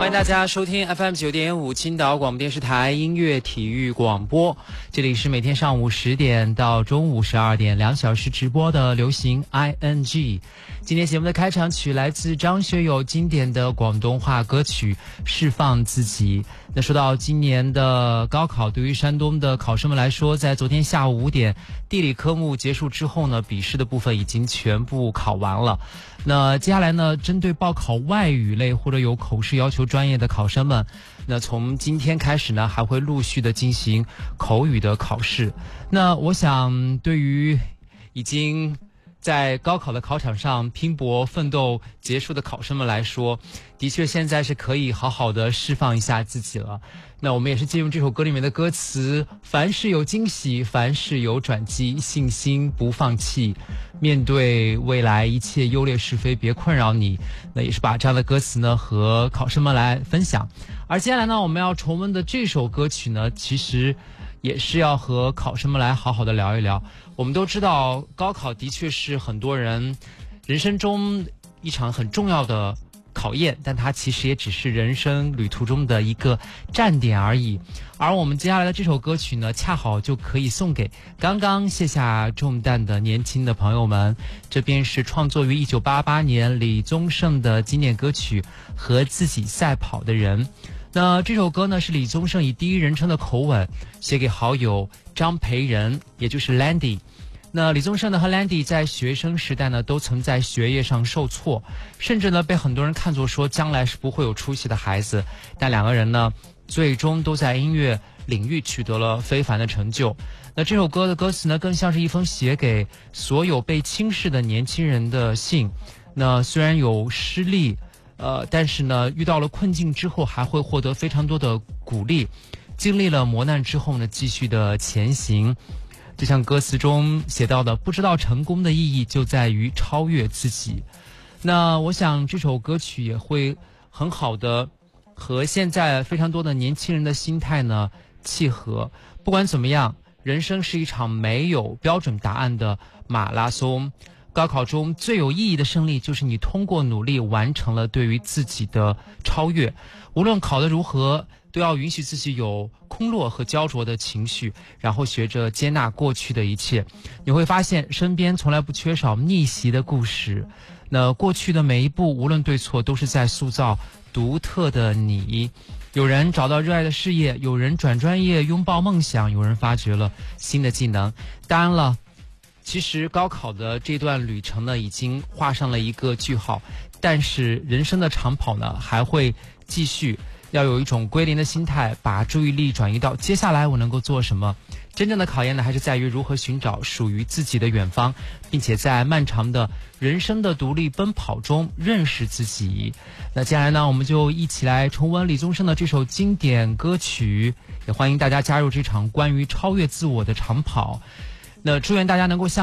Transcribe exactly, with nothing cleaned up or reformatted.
欢迎大家收听 F M 九点五青岛广播电视台音乐体育广播，这里是每天上午十点到中午十二点两小时直播的流行 I N G。今天节目的开场曲来自张学友经典的广东话歌曲《释放自己》。那说到今年的高考，对于山东的考生们来说，在昨天下午五点地理科目结束之后呢，笔试的部分已经全部考完了。那接下来呢，针对报考外语类或者有口试要求专业的考生们，那从今天开始呢，还会陆续的进行口语的考试。那我想对于已经在高考的考场上拼搏奋斗结束的考生们来说，的确现在是可以好好的释放一下自己了。那我们也是借用这首歌里面的歌词，凡事有惊喜，凡事有转机，信心不放弃，面对未来一切优劣是非别困扰你。那也是把这样的歌词呢和考生们来分享。而接下来呢，我们要重温的这首歌曲呢，其实也是要和考生们来好好的聊一聊。我们都知道高考的确是很多人人生中一场很重要的考验，但它其实也只是人生旅途中的一个站点而已。而我们接下来的这首歌曲呢，恰好就可以送给刚刚卸下重担的年轻的朋友们。这便是创作于一九八八年李宗盛的经典歌曲《和自己赛跑的人》。那这首歌呢，是李宗盛以第一人称的口吻写给好友张培仁，也就是 Landy。那李宗盛呢和 Landy 在学生时代呢，都曾在学业上受挫，甚至呢被很多人看作说将来是不会有出息的孩子。但两个人呢，最终都在音乐领域取得了非凡的成就。那这首歌的歌词呢，更像是一封写给所有被轻视的年轻人的信。那虽然有失利，呃，但是呢，遇到了困境之后，还会获得非常多的鼓励。经历了磨难之后呢，继续的前行。就像歌词中写到的，不知道成功的意义就在于超越自己。那我想这首歌曲也会很好的和现在非常多的年轻人的心态呢契合。不管怎么样，人生是一场没有标准答案的马拉松。高考中最有意义的胜利，就是你通过努力完成了对于自己的超越。无论考得如何，都要允许自己有空落和焦灼的情绪，然后学着接纳过去的一切。你会发现身边从来不缺少逆袭的故事。那过去的每一步，无论对错，都是在塑造独特的你。有人找到热爱的事业，有人转专业拥抱梦想，有人发掘了新的技能。当然了，其实高考的这段旅程呢，已经画上了一个句号，但是人生的长跑呢，还会继续。要有一种归零的心态，把注意力转移到接下来我能够做什么。真正的考验呢，还是在于如何寻找属于自己的远方，并且在漫长的人生的独立奔跑中认识自己。那接下来呢，我们就一起来重温李宗盛的这首经典歌曲，也欢迎大家加入这场关于超越自我的长跑。那祝愿大家能够像